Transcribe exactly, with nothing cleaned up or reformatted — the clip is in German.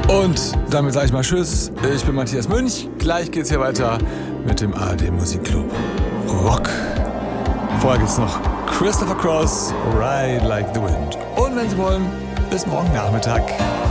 Und damit sage ich mal Tschüss. Ich bin Matthias Münch. Gleich geht's hier weiter mit dem A R D Musikclub Rock. Vorher gibt's noch Christopher Cross, Ride Like the Wind. Und wenn Sie wollen, bis morgen Nachmittag.